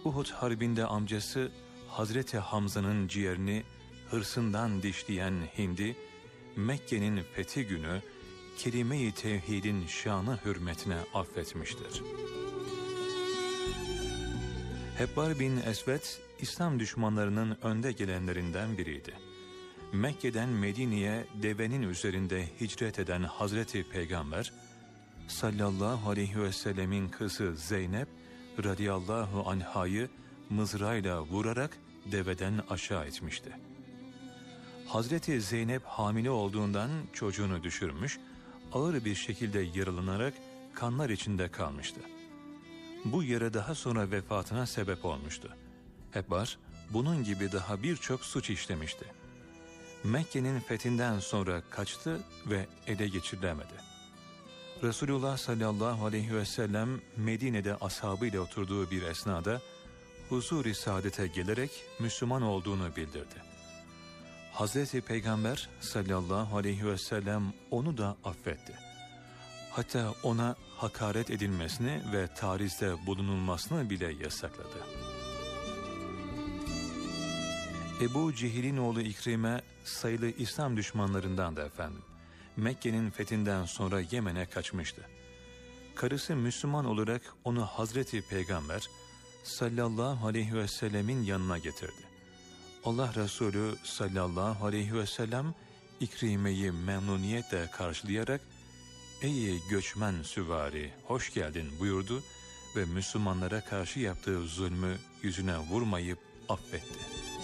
Uhud Harbi'nde amcası Hazreti Hamza'nın ciğerini hırsından dişleyen Hindi, Mekke'nin fethi günü kelime-i tevhidin şanı hürmetine affetmiştir. Hebbar bin Esved, İslam düşmanlarının önde gelenlerinden biriydi. Mekke'den Medine'ye devenin üzerinde hicret eden Hazreti Peygamber, sallallahu aleyhi ve sellemin kızı Zeynep, radıyallahu anhayı mızrağıyla vurarak deveden aşağı etmişti. Hazreti Zeynep hamile olduğundan çocuğunu düşürmüş, ağır bir şekilde yaralanarak kanlar içinde kalmıştı. Bu yara daha sonra vefatına sebep olmuştu. Hebbar, bunun gibi daha birçok suç işlemişti. Mekke'nin fethinden sonra kaçtı ve ele geçirilemedi. Resulullah sallallahu aleyhi ve sellem Medine'de ashabıyla oturduğu bir esnada huzur-i saadete gelerek Müslüman olduğunu bildirdi. Hazreti Peygamber sallallahu aleyhi ve sellem onu da affetti. Hatta ona hakaret edilmesini ve tarizde bulunulmasını bile yasakladı. Ebu Cehil'in oğlu İkrime sayılı İslam düşmanlarından da efendim. Mekke'nin fethinden sonra Yemen'e kaçmıştı. Karısı Müslüman olarak onu Hazreti Peygamber sallallahu aleyhi ve sellemin yanına getirdi. Allah Resulü sallallahu aleyhi ve sellem İkrime'yi memnuniyetle karşılayarak "Ey göçmen süvari, hoş geldin" buyurdu ve Müslümanlara karşı yaptığı zulmü yüzüne vurmayıp affetti.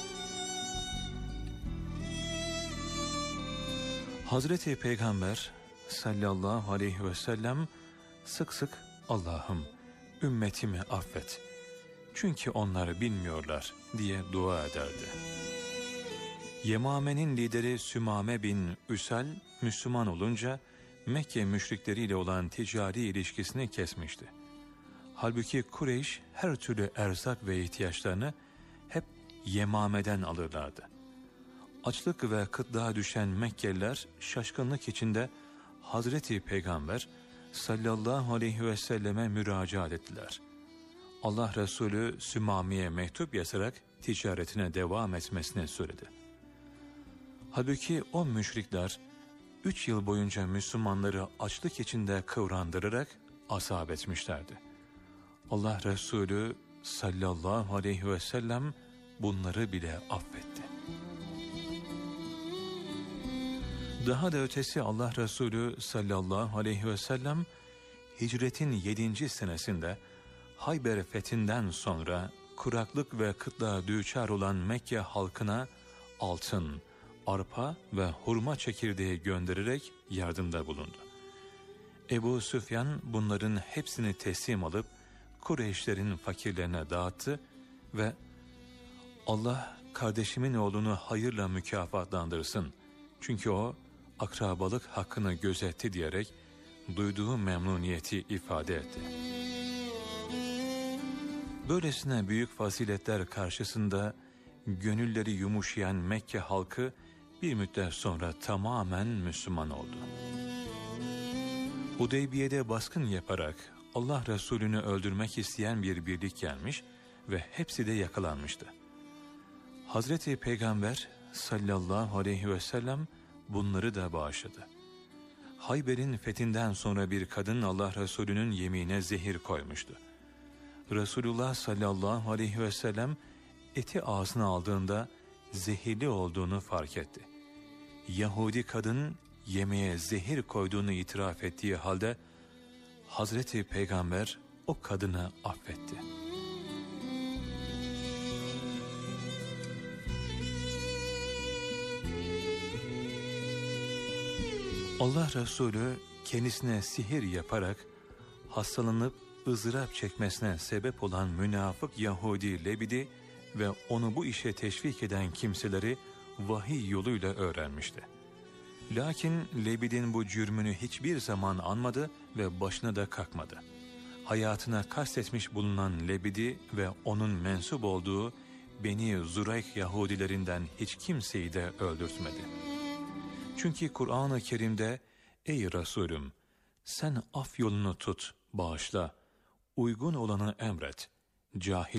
Hazreti Peygamber sallallahu aleyhi ve sellem sık sık "Allah'ım ümmetimi affet, çünkü onlar bilmiyorlar" diye dua ederdi. Yemame'nin lideri Sümame bin Üsal Müslüman olunca Mekke müşrikleriyle olan ticari ilişkisini kesmişti. Halbuki Kureyş her türlü erzak ve ihtiyaçlarını hep Yemame'den alırlardı. Açlık ve kıtlığa düşen Mekkeliler şaşkınlık içinde Hazreti Peygamber sallallahu aleyhi ve selleme müracaat ettiler. Allah Resulü Sümame'ye mektup yazarak ticaretine devam etmesini söyledi. Halbuki o müşrikler 3 yıl boyunca Müslümanları açlık içinde kıvrandırarak azap etmişlerdi. Allah Resulü sallallahu aleyhi ve sellem bunları bile affetti. Daha da ötesi Allah Resulü sallallahu aleyhi ve sellem hicretin 7. senesinde Hayber fethinden sonra kuraklık ve kıtlığa düçar olan Mekke halkına altın, arpa ve hurma çekirdeği göndererek yardımda bulundu. Ebu Süfyan bunların hepsini teslim alıp Kureyşlerin fakirlerine dağıttı ve "Allah kardeşimin oğlunu hayırla mükafatlandırsın, çünkü o akrabalık hakkını gözetti" diyerek duyduğu memnuniyeti ifade etti. Böylesine büyük faziletler karşısında gönülleri yumuşayan Mekke halkı bir müddet sonra tamamen Müslüman oldu. Hudeybiye'de baskın yaparak Allah Resulü'nü öldürmek isteyen bir birlik gelmiş ve hepsi de yakalanmıştı. Hazreti Peygamber sallallahu aleyhi ve sellem bunları da bağışladı. Hayber'in fethinden sonra bir kadın Allah Resulü'nün yemeğine zehir koymuştu. Resulullah sallallahu aleyhi ve sellem eti ağzına aldığında zehirli olduğunu fark etti. Yahudi kadın yemeğe zehir koyduğunu itiraf ettiği halde Hazreti Peygamber o kadını affetti. Allah Resulü kendisine sihir yaparak hastalanıp ızdırap çekmesine sebep olan münafık Yahudi Lebid'i ve onu bu işe teşvik eden kimseleri vahiy yoluyla öğrenmişti. Lakin Lebid'in bu cürmünü hiçbir zaman anmadı ve başına da kalkmadı. Hayatına kastetmiş bulunan Lebid'i ve onun mensup olduğu Beni Zureyk Yahudilerinden hiç kimseyi de öldürtmedi. Çünkü Kur'an-ı Kerim'de "Ey Resulüm, sen af yolunu tut, bağışla, uygun olanı emret, cahil